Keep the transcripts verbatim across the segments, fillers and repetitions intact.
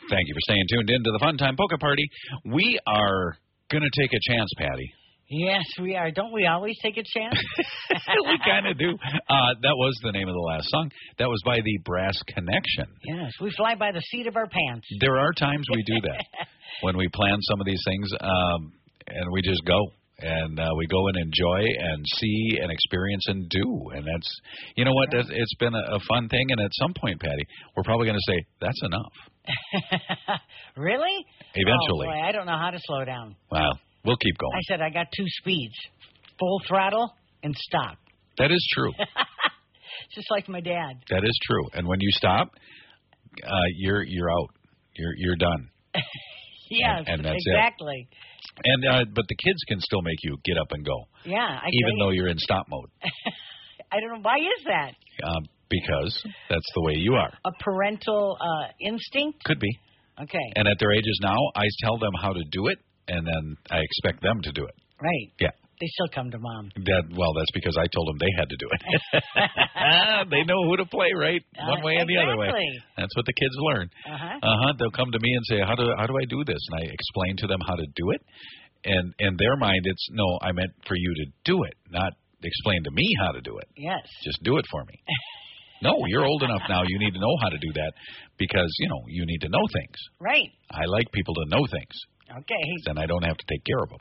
Thank you for staying tuned in to the Fun Time Polka Party. We are going to take a chance, Patty. Yes, we are. Don't we always take a chance? We kind of do. Uh, that was the name of the last song. That was by the Brass Connection. Yes, we fly by the seat of our pants. There are times we do that when we plan some of these things, um, and we just go. And uh, we go and enjoy and see and experience and do. And that's, you know what, that's, it's been a, a fun thing. And at some point, Patty, we're probably going to say, that's enough. Really? Eventually. Oh, boy, I don't know how to slow down. Well, we'll keep going. I said I got two speeds, full throttle and stop. That is true. Just like my dad. That is true. And when you stop, uh, you're you're out. You're you're done. Yes, and, and that's exactly. It. And uh, but the kids can still make you get up and go. Yeah, I even you. though you're in stop mode. I don't know why is that. Uh, because that's the way you are. A parental uh, instinct. Could be. Okay. And at their ages now, I tell them how to do it, and then I expect them to do it. Right. Yeah. They still come to mom. That well, that's because I told them they had to do it. They know who to play, right? One way uh, and the other way. exactly. That's what the kids learn. Uh-huh. Uh-huh. They'll come to me and say, "How do how do I do this?" And I explain to them how to do it. And in their mind, it's, no, I meant for you to do it, not explain to me how to do it. Yes. Just do it for me. No, you're old enough now. You need to know how to do that because, you know, you need to know things. Right. I like people to know things. Okay. Then I don't have to take care of them.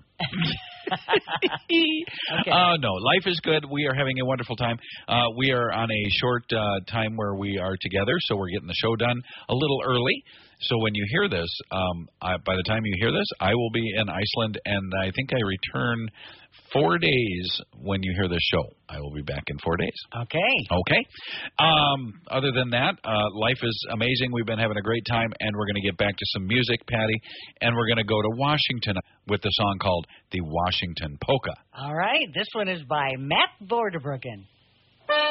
Okay. Uh, no, life is good. We are having a wonderful time. Uh, we are on a short uh, time where we are together, so we're getting the show done a little early. So when you hear this, um, I, by the time you hear this, I will be in Iceland, and I think I return four days when you hear this show. I will be back in four days. Okay. Okay. Um, other than that, uh, life is amazing. We've been having a great time, and we're going to get back to some music, Patty, and we're going to go to Washington with the song called The Washington Polka. All right. This one is by Matt Vorderbrücken.